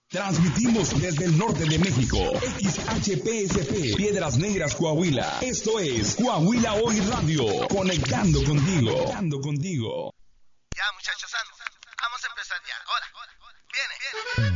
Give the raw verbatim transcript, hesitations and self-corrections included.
Transmitimos desde el norte de México, X H P S P, Piedras Negras, Coahuila. Esto es Coahuila Hoy Radio, conectando contigo. Conectando contigo. Ya, muchachos, ando. Vamos a empezar ya. Ahora, viene, viene.